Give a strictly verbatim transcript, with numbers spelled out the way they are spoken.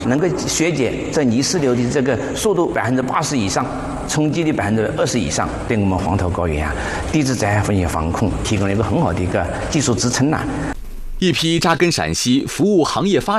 能够削减这泥石流的这个速度百分之八十以上，冲击力百分之二十以上，对我们黄头高原啊地质灾害风险防控提供了一个很好的一个技术支撑呐、啊。 一批扎根陕西、服务行业发展。